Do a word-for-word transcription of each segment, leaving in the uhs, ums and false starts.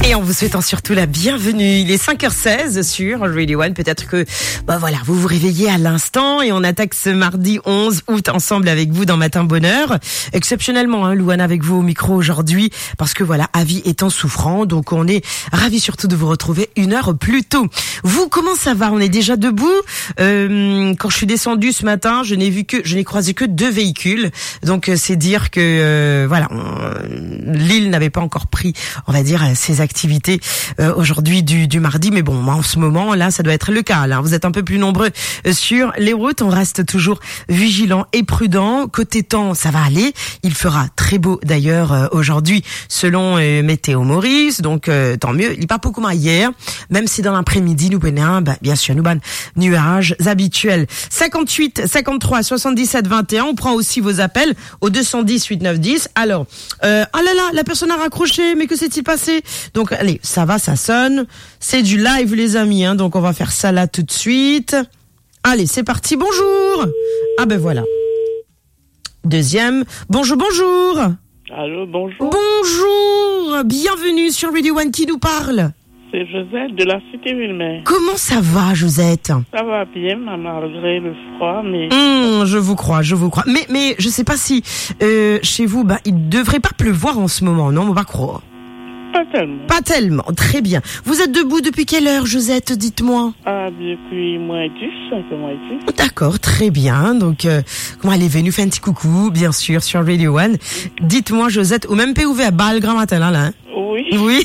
Et en vous souhaitant surtout la bienvenue. Il est cinq heures seize sur Radio One. Peut-être que, bah voilà, vous vous réveillez à l'instant et on attaque ce mardi onze août ensemble avec vous dans Matin Bonheur. Exceptionnellement, hein, Louane avec vous au micro aujourd'hui parce que voilà, Avi étant souffrant. Donc on est ravis surtout de vous retrouver une heure plus tôt. Vous, comment ça va? On est déjà debout. Euh, quand je suis descendue ce matin, je n'ai vu que, je n'ai croisé que deux véhicules. Donc c'est dire que, euh, voilà, on, l'île n'avait pas encore pris, on va dire, ses activités euh, aujourd'hui du, du mardi, mais bon, en ce moment là, ça doit être le cas. Là, vous êtes un peu plus nombreux sur les routes. On reste toujours vigilant et prudent. Côté temps, ça va aller. Il fera très beau d'ailleurs euh, aujourd'hui, selon euh, Météo Maurice. Donc euh, tant mieux. Il n'est pas beaucoup moins hier, même si dans l'après-midi nous venons, bah, bien sûr, nous ban nuages habituels. cinquante-huit, cinquante-trois, soixante-dix-sept, vingt et un. On prend aussi vos appels au deux cent dix, huit neuf dix. Alors, euh, ah là là, la personne a raccroché, mais que s'est-il passé? Donc allez, ça va, ça sonne. C'est du live les amis, hein, donc on va faire ça là tout de suite. Allez, c'est parti, bonjour. Ah ben voilà. Deuxième, bonjour, bonjour. Allô, bonjour. Bonjour, bienvenue sur Radio One, qui nous parle? C'est Josette de la Cité Villemay. Comment ça va, Josette? Ça va bien, malgré le froid, mais... Mmh, je vous crois, je vous crois. Mais, mais je sais pas si euh, chez vous, bah, il devrait pas pleuvoir en ce moment, non? On va croire. Pas tellement. Pas tellement, très bien. Vous êtes debout depuis quelle heure, Josette, dites-moi? Ah, depuis moins dix, un peu moins dix. D'accord, très bien. Donc, euh, comment elle est venue faire un petit coucou, bien sûr, sur Radio One. Dites-moi, Josette, ou même P O V à balle grand matin, là, là. Oui. Oui.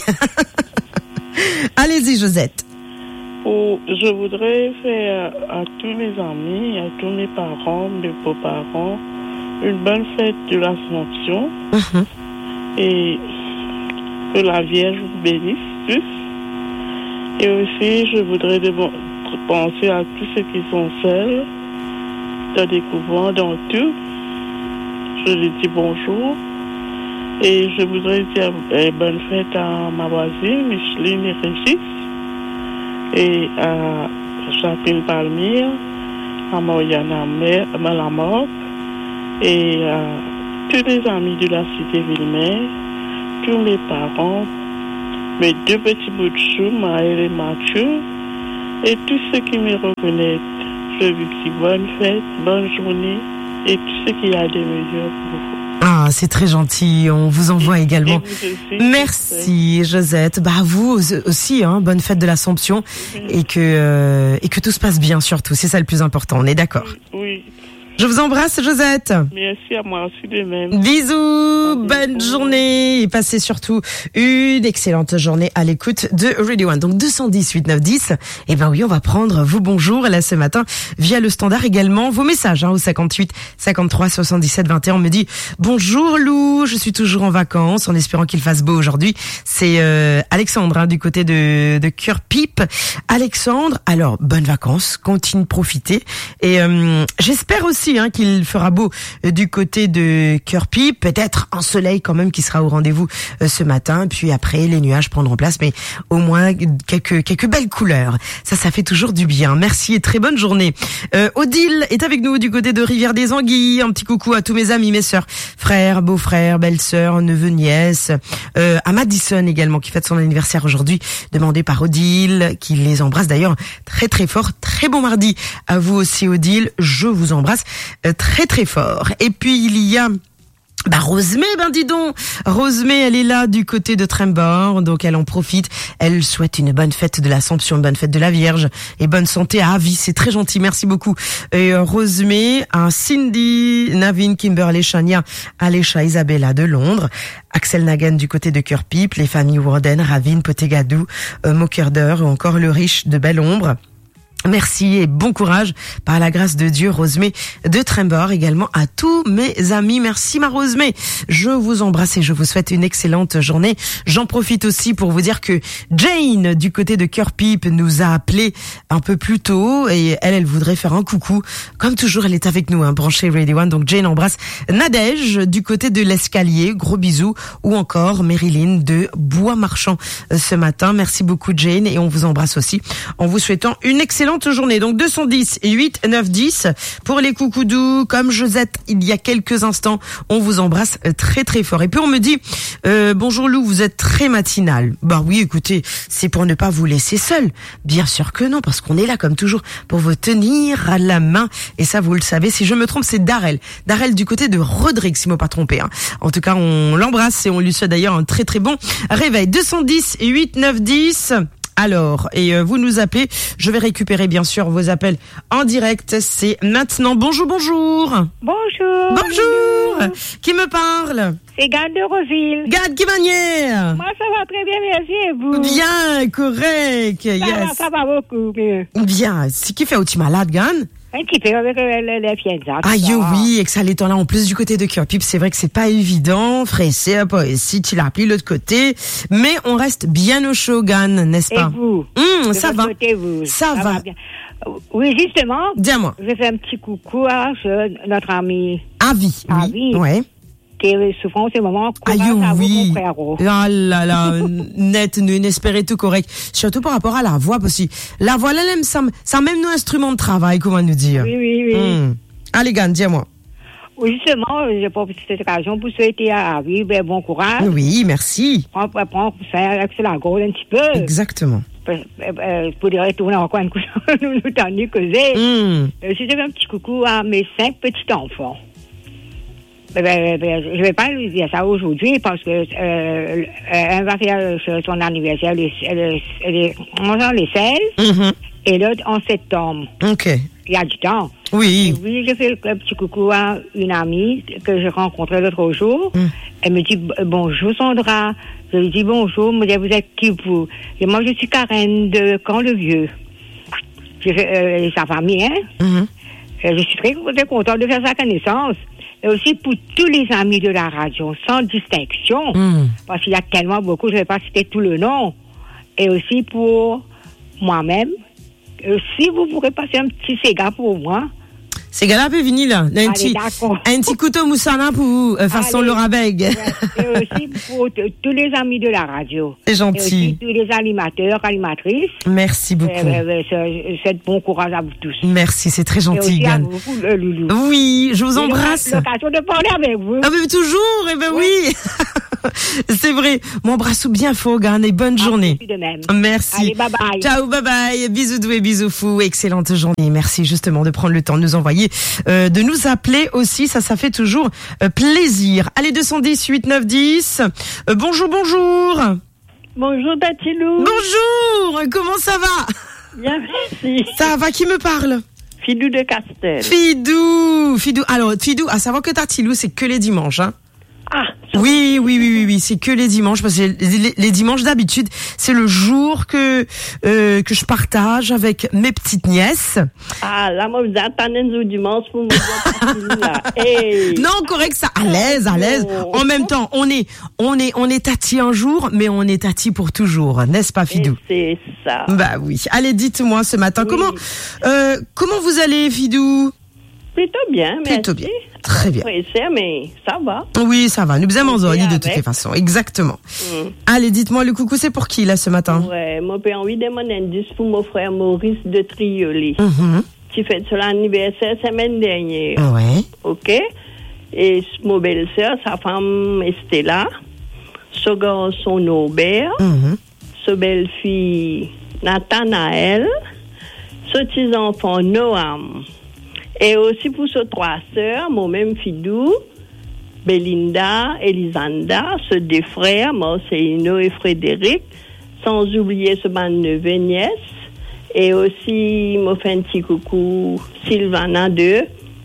Allez-y, Josette. Pour, je voudrais faire à tous mes amis, à tous mes parents, mes beaux-parents, une bonne fête de l'Assomption. Mm-hmm. Et que la Vierge vous bénisse tous. Et aussi, je voudrais de bon, penser à tous ceux qui sont seuls, dans des couvents, dans tout. Je leur dis bonjour. Et je voudrais dire eh, bonne fête à ma voisine, Micheline et Régis. Et à Jacqueline Palmire, à Mariana Malamor. Et à tous les amis de la Cité Villemay, tous mes parents, mes deux petits bouts de chou, Maël et Mathieu, et tous ceux qui me reconnaissent. Je vous dis bonne fête, bonne journée, et tout ce qu'il y a de meilleur pour vous. Ah, c'est très gentil. On vous envoie et, également. Et vous aussi, merci, Josette. Bah, vous aussi, hein. Bonne fête de l'Assomption. Oui. Et que, euh, et que tout se passe bien, surtout. C'est ça le plus important. On est d'accord? Oui. oui. Je vous embrasse, Josette. Merci à moi aussi de même. Bisous, bonne journée et passez surtout une excellente journée à l'écoute de Radio One. Donc deux cent dix, huit neuf dix. Et ben oui, on va prendre vos bonjours là ce matin via le standard également. Vos messages hein, au cinquante-huit, cinquante-trois, soixante-dix-sept, vingt et un. On me dit bonjour Lou, je suis toujours en vacances en espérant qu'il fasse beau aujourd'hui. C'est euh, Alexandre hein, du côté de, de Cœur Pipe. Alexandre, alors bonnes vacances, continue de profiter et euh, j'espère aussi Hein, qu'il fera beau euh, du côté de Cœur Pipe, peut-être un soleil quand même qui sera au rendez-vous euh, ce matin, puis après les nuages prendront place, mais au moins quelques quelques belles couleurs. Ça, ça fait toujours du bien. Merci et très bonne journée. Euh, Odile est avec nous du côté de Rivière des Anguilles. Un petit coucou à tous mes amis, mes sœurs, frères, beaux-frères, belles-sœurs, neveux, nièces. Euh, à Madison également qui fête son anniversaire aujourd'hui, demandé par Odile, qui les embrasse d'ailleurs très très fort. Très bon mardi à vous aussi Odile. Je vous embrasse très très fort. Et puis il y a bah Rosemée, ben dis donc, Rosemée, elle est là du côté de Trembord, donc elle en profite, elle souhaite une bonne fête de l'Assomption, une bonne fête de la Vierge et bonne santé à Avi, c'est très gentil, merci beaucoup. Et euh, Rosemée, à Cindy, Navin, Kimberley, Chania, Alécha, Isabella de Londres, Axel Nagan du côté de Cœur Pipe, les familles Warden, Ravine, Potégadou, euh, Moqueur ou encore le Riche de Belle Ombre. Merci et bon courage par la grâce de Dieu, Rosemée de Trembord, également à tous mes amis. Merci ma Rosemée. Je vous embrasse et je vous souhaite une excellente journée. J'en profite aussi pour vous dire que Jane du côté de Cœur Pipe nous a appelé un peu plus tôt et elle, elle voudrait faire un coucou. Comme toujours, elle est avec nous, hein, branchée Radio One. Donc Jane embrasse Nadège du côté de l'Escalier. Gros bisous. Ou encore Marilyn de Bois Marchand ce matin. Merci beaucoup Jane et on vous embrasse aussi en vous souhaitant une excellente excellente journée. Donc deux cent dix et huit neuf dix pour les coucoudous. Comme Josette, il y a quelques instants, on vous embrasse très très fort. Et puis on me dit, euh, bonjour Lou, vous êtes très matinal. Bah oui, écoutez, c'est pour ne pas vous laisser seul. Bien sûr que non, parce qu'on est là comme toujours pour vous tenir à la main. Et ça, vous le savez, si je me trompe, c'est Darrell. Darrell du côté de Rodrigue, si je ne me pas trompé. Hein. En tout cas, on l'embrasse et on lui souhaite d'ailleurs un très très bon réveil. deux cent dix et huit neuf dix. Alors, et euh, vous nous appelez, je vais récupérer bien sûr vos appels en direct, c'est maintenant. Bonjour, bonjour. Bonjour. Bonjour. Qui me parle? C'est Gad de Roseville. Gad, qui manière? Moi, ça va très bien, merci, et vous? Bien, correct. Ça yes. va, ça va beaucoup mieux. Bien, c'est qui fait au-dessus malade, Gad? Un petit peu avec les, les fiançailles. Ah, yo, oui, et que ça l'étend là en plus du côté de Cœur Pipe, c'est vrai que c'est pas évident. Fressé, si tu l'as appelé l'autre côté. Mais on reste bien au chaud, Gan, n'est-ce pas? Et vous? Mmh, ça va. Côté, vous. Ça, ça va. va bien. Oui, justement. Dis-moi. Je fais un petit coucou à notre ami. Avi. Avi. Oui. Ouais. Qui est souffrant en ce moment. Ah, yo, oui. Mon frère. Ah là là, net, nous, inespéré tout correct. Surtout par rapport à la voix, parce que la voix, elle aime ça, ça même nos instruments de travail, comment nous dire. Oui, oui, oui. Mmh. Allez, Gan, dis-moi. Oui, justement, j'ai profité de cette occasion pour souhaiter à Avi, ben, bon courage. Oui, merci. Prends, prends, faire la gorge un petit peu. Exactement. Pour, pour y retourner encore une couche, nous nous tenons causer. Mmh. Je fais un petit coucou à mes cinq petits enfants. Ben, ben, ben, je ne vais pas lui dire ça aujourd'hui parce que euh, elle va faire son anniversaire le, le, le, le, le seize mmh. et l'autre en septembre. Ok. Il y a du temps. Oui. Et oui, je fais un petit coucou à une amie que j'ai rencontrée l'autre jour. Mmh. Elle me dit bonjour Sandra. Je lui dis bonjour. Elle me dit vous êtes qui vous? Et moi je suis Karen de Camp-le-Vieux. Je fais euh, sa famille, hein. Mmh. Je suis très, très contente de faire sa connaissance. Et aussi pour tous les amis de la radio, sans distinction, mmh. parce qu'il y a tellement beaucoup, je ne vais pas citer tout le nom. Et aussi pour moi-même. Et si vous pourrez passer un petit Sega pour moi. Sega peut venir là. Un Allez, petit, d'accord. un petit couteau moussana pour vous, euh, façon Allez, Laura Beg. Ouais. Et aussi pour t- tous les amis de la radio. C'est gentil. Et aussi tous les animateurs, animatrices. Merci beaucoup. Euh, euh, c'est, c'est bon courage à vous tous. Merci, c'est très gentil, Et aussi Gan. à vous, le loulou. Oui, je vous embrasse. J'ai l'occasion de parler avec vous. Ah, mais toujours, eh ben oui. oui. C'est vrai. Mon bras sous bien fort, Gan, et bonne ah, journée. De même. Merci. Allez, bye bye. Ciao, bye bye. Bisous doux et bisous fous. Excellente journée. Merci justement de prendre le temps de nous envoyer, euh, de nous appeler aussi. Ça, ça fait toujours euh, plaisir. Allez, deux cent dix, huit neuf dix. Euh, bonjour, bonjour. Bonjour, Tatilou. Bonjour. Comment ça va? Bien, merci. Ça va, qui me parle? Fidou de Castel. Fidou. Fidou. Alors, Fidou, à savoir que Tatilou, c'est que les dimanches, hein. Ah. Oui, oui, oui, oui, oui, c'est que les dimanches parce que les, les dimanches d'habitude, c'est le jour que euh, que je partage avec mes petites nièces. Ah, là, moi, vous attendez le dimanche pour me dire là. Hey. Non, correct, ça, à l'aise, à l'aise. En même temps, on est, on est, on est tati un jour, mais on est tati pour toujours, n'est-ce pas, Fidou? Et c'est ça. Bah oui. Allez, dites-moi ce matin, oui. comment, euh, comment vous allez, Fidou? Plutôt bien, merci. Plutôt bien. Très bien. Pressé, mais ça va. Oui, ça va. Nous faisons en de toutes avec. les façons. Exactement. Mm. Allez, dites-moi, le coucou, c'est pour qui, là, ce matin? Ouais, moi, j'ai envie de demander un indice pour mon frère Maurice de Triolet, mm-hmm. qui fête son anniversaire semaine dernière. Ouais. OK? Et mon belle-sœur, sa femme Estella, son garçon Norbert, mm-hmm. sa belle-fille Nathanaël, son petit-enfant Noam. Et aussi pour ses trois sœurs, moi-même Fidou, Belinda, Elisanda, ses deux frères, Marcelino et Frédéric, sans oublier ce bande de nièces. Et aussi, moi fais un petit coucou, Sylvana de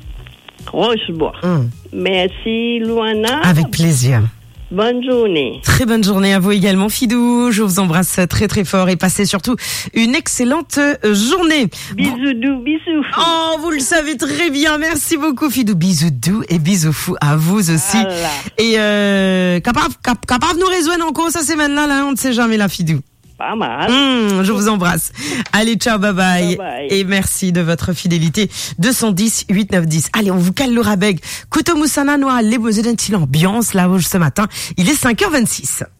Rochebois. Mm. Merci, Luana. Avec plaisir. Bonne journée. Très bonne journée à vous également, Fidou. Je vous embrasse très très fort et passez surtout une excellente journée. Bisous doux, bisous fous. Oh, vous le savez très bien. Merci beaucoup, Fidou. Bisous doux et bisous fous à vous aussi. Voilà. Et euh, capable, cap, capable nous rejoindre encore ça c'est maintenant là, on ne sait jamais la Fidou. Pas mal. Mmh, je vous embrasse. Allez, ciao, bye bye. Bye bye. Et merci de votre fidélité. deux cent dix, huit neuf dix. Allez, on vous cale le rabeg. Couteau Moussana Noir, les besoins d'une petite ambiance là ce matin. Il est cinq heures vingt-six.